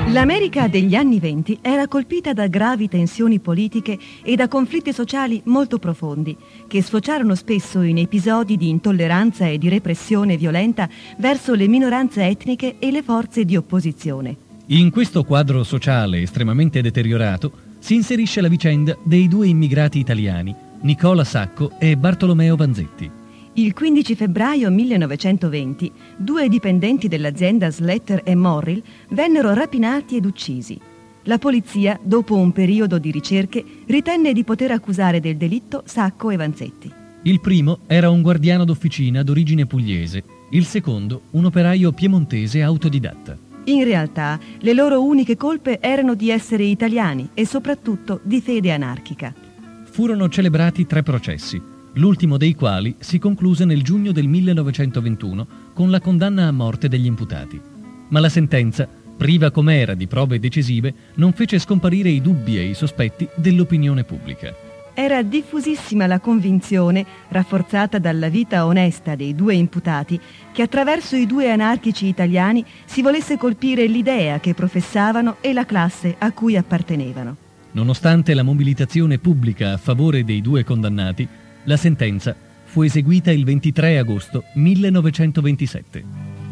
L'America degli anni '20 era colpita da gravi tensioni politiche e da conflitti sociali molto profondi, che sfociarono spesso in episodi di intolleranza e di repressione violenta verso le minoranze etniche e le forze di opposizione. In questo quadro sociale estremamente deteriorato si inserisce la vicenda dei due immigrati italiani, Nicola Sacco e Bartolomeo Vanzetti. Il 15 febbraio 1920, due dipendenti dell'azienda Slater e Morrill vennero rapinati ed uccisi. La polizia, dopo un periodo di ricerche, ritenne di poter accusare del delitto Sacco e Vanzetti. Il primo era un guardiano d'officina d'origine pugliese, il secondo un operaio piemontese autodidatta. In realtà, le loro uniche colpe erano di essere italiani e soprattutto di fede anarchica. Furono celebrati 3 processi, l'ultimo dei quali si concluse nel giugno del 1921 con la condanna a morte degli imputati. Ma la sentenza, priva com'era di prove decisive, non fece scomparire i dubbi e i sospetti dell'opinione pubblica. Era diffusissima la convinzione, rafforzata dalla vita onesta dei due imputati, che attraverso i due anarchici italiani si volesse colpire l'idea che professavano e la classe a cui appartenevano. Nonostante la mobilitazione pubblica a favore dei due condannati, la sentenza fu eseguita il 23 agosto 1927.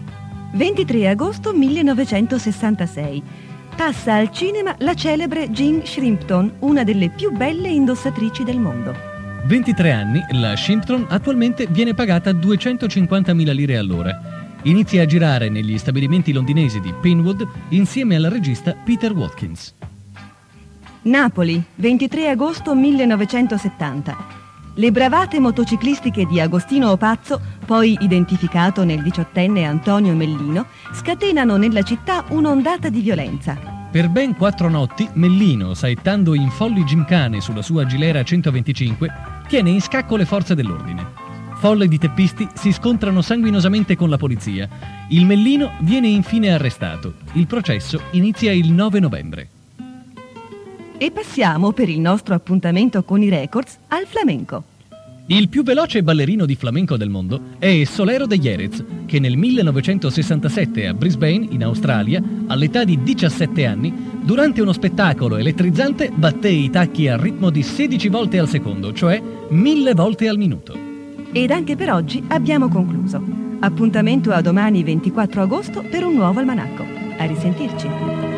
23 agosto 1966. Passa al cinema la celebre Jean Shrimpton, una delle più belle indossatrici del mondo. 23 anni, la Shrimpton attualmente viene pagata 250.000 lire all'ora. Inizia a girare negli stabilimenti londinesi di Pinewood insieme al regista Peter Watkins. Napoli, 23 agosto 1970. Le bravate motociclistiche di Agostino Opazzo, poi identificato nel 18enne Antonio Mellino, scatenano nella città un'ondata di violenza. Per ben 4 notti, Mellino, saettando in folli gimcane sulla sua Gilera 125, tiene in scacco le forze dell'ordine. Folle di teppisti si scontrano sanguinosamente con la polizia. Il Mellino viene infine arrestato. Il processo inizia il 9 novembre. E passiamo, per il nostro appuntamento con i records, al flamenco. Il più veloce ballerino di flamenco del mondo è Solero de Jerez, che nel 1967 a Brisbane, in Australia, all'età di 17 anni, durante uno spettacolo elettrizzante batté i tacchi al ritmo di 16 volte al secondo, cioè 1000 volte al minuto. Ed anche per oggi abbiamo concluso. Appuntamento a domani 24 agosto per un nuovo almanacco. A risentirci.